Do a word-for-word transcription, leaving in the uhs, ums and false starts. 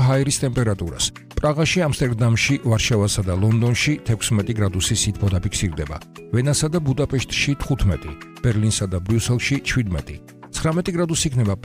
ჰაერის ტემპერატურას. პრაღაში, ამსტერდამში, ვარშავასა და ლონდონში თექვსმეტი გრადუსი სითბო დაფიქსირდება. ვენასა და ბუდაპეშტში თხუთმეტი, ბერლინსა და ბრიუსელში შვიდმეტი. ცხრამეტი გრადუსი იქნება